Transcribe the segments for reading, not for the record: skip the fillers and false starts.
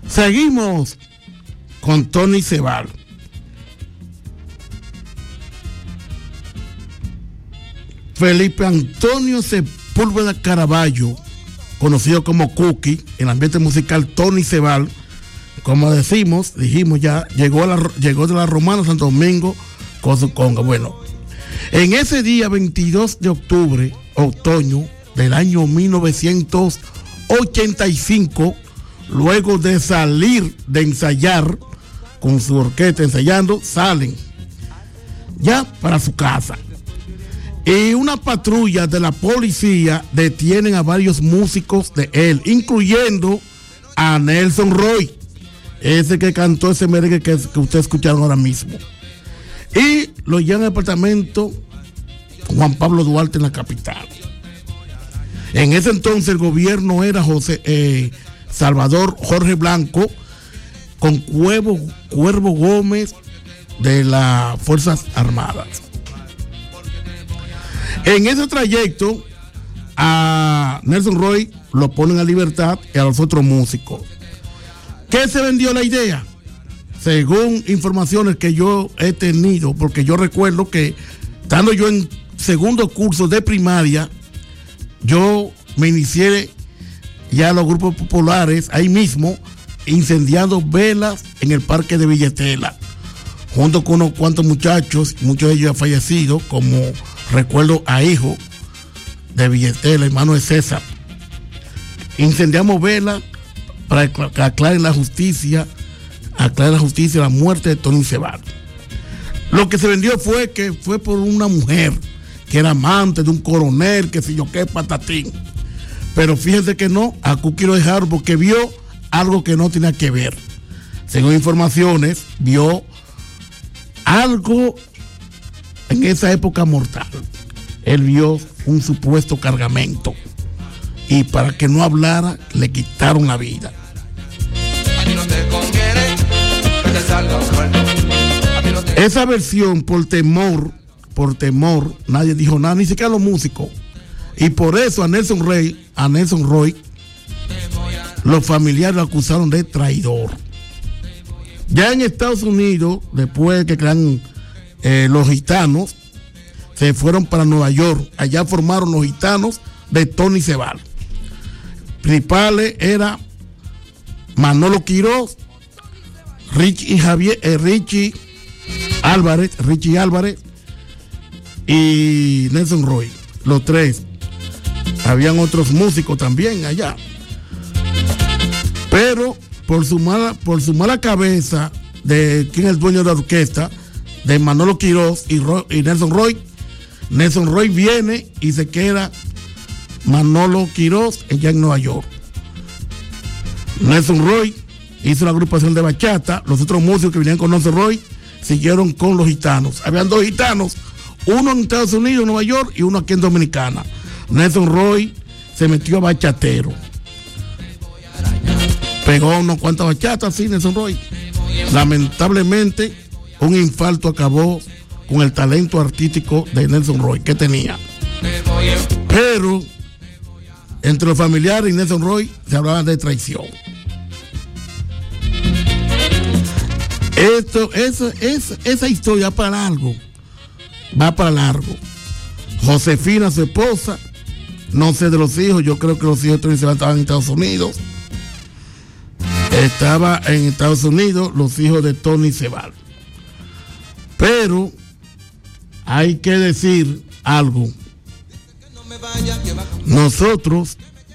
Seguimos con Tony Sebal. Felipe Antonio Sepúlveda Caraballo, conocido como Cookie, en el ambiente musical Tony Sebal, como dijimos ya, llegó de la Romana Santo Domingo con su conga. Bueno, en ese día 22 de octubre, otoño del año 1985, luego de salir de ensayar con su orquesta ensayando, salen ya para su casa. Y una patrulla de la policía detienen a varios músicos de él, incluyendo a Nelson Roy, ese que cantó ese merengue que ustedes escucharon ahora mismo. Y lo llevan al departamento Juan Pablo Duarte en la capital. En ese entonces el gobierno era Salvador Jorge Blanco, con Cuervo Gómez de las Fuerzas Armadas. En ese trayecto a Nelson Roy lo ponen a libertad y a los otros músicos. ¿Qué se vendió la idea? Según informaciones que yo he tenido, porque yo recuerdo que estando yo en segundo curso de primaria, yo me inicié ya los grupos populares ahí mismo, incendiando velas en el parque de Villetela, junto con unos cuantos muchachos, muchos de ellos ya fallecidos, como recuerdo a hijo de Villetela, hermano de César. Incendiamos velas para que aclare la justicia la muerte de Tony Sebal. Lo que se vendió fue que fue por una mujer que era amante de un coronel, que sé yo qué, patatín. Pero fíjense que no, a Cookie lo dejaron porque vio algo que no tenía que ver. Según informaciones, vio algo en esa época mortal. Él vio un supuesto cargamento y para que no hablara le quitaron la vida. Esa versión, por temor, nadie dijo nada, ni siquiera los músicos. Y por eso a Nelson Roy, los familiares lo acusaron de traidor. Ya en Estados Unidos, después de que crean los gitanos, se fueron para Nueva York. Allá formaron los gitanos de Tony Sebal. Principales era Manolo Quiroz, Richie Álvarez y Nelson Roy, los tres. Habían otros músicos también allá, pero por su mala cabeza de quien es el dueño de la orquesta, de Manolo Quiroz y Nelson Roy viene y se queda Manolo Quiroz allá en Nueva York. Nelson Roy hizo la agrupación de bachata, los otros músicos que venían con Nelson Roy siguieron con los gitanos. Habían dos gitanos, uno en Estados Unidos, Nueva York, y uno aquí en Dominicana. Nelson Roy se metió a bachatero, pegó unos cuantas bachatas, sí, Nelson Roy. Lamentablemente, un infarto acabó con el talento artístico de Nelson Roy que tenía. Pero entre los familiares y Nelson Roy se hablaba de traición. Esa historia va para largo. Josefina, su esposa, no sé de los hijos, yo creo que los hijos de Tony Sebal estaban en Estados Unidos. Estaba en Estados Unidos los hijos de Tony Sebal. Pero hay que decir algo. Nosotros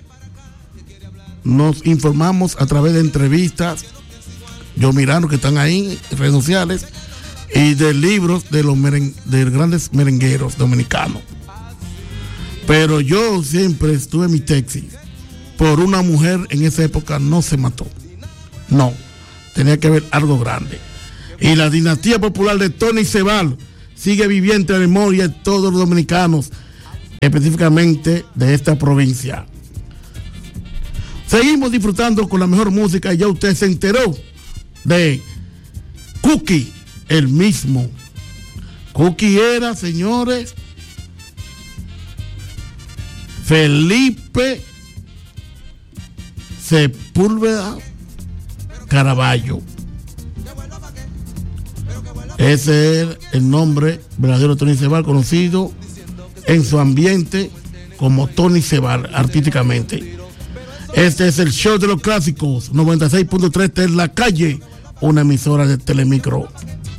nos informamos a través de entrevistas, yo mirando que están ahí en redes sociales, y de libros de los grandes merengueros dominicanos. Pero yo siempre estuve en mi tesis. Por una mujer en esa época no se mató. No, tenía que haber algo grande. Y la dinastía popular de Tony Sebal sigue viviente en la memoria de todos los dominicanos, específicamente de esta provincia. Seguimos disfrutando con la mejor música y ya usted se enteró de Cookie, el mismo. Cookie era, señores, Felipe Sepúlveda Caraballo. Ese es el nombre verdadero de Tony Sebal, conocido en su ambiente como Tony Sebal, artísticamente. Este es el show de los clásicos, 96.3 de La Calle, una emisora de Telemicro.